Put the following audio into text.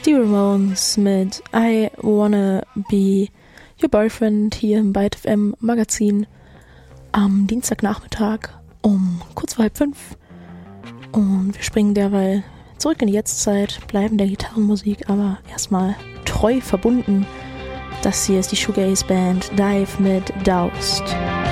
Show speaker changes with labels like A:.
A: Die Ramones mit I Wanna Be Your Boyfriend hier im Byte FM Magazin am Dienstagnachmittag um kurz vor 4:30. Und wir springen derweil zurück in die Jetztzeit, bleiben der Gitarrenmusik, aber erstmal treu verbunden. Das hier ist die Shoegaze Band Dive mit Doused.